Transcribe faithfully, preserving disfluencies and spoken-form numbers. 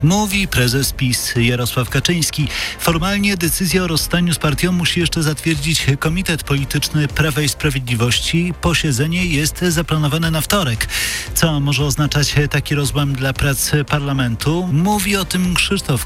Mówi prezes PiS Jarosław Kaczyński. Formalnie decyzję o rozstaniu z partią musi jeszcze zatwierdzić Komitet Polityczny Prawa i Sprawiedliwości. Posiedzenie jest zaplanowane na wtorek. Co może oznaczać taki rozłam dla prac parlamentu? Mówi o tym Krzysztof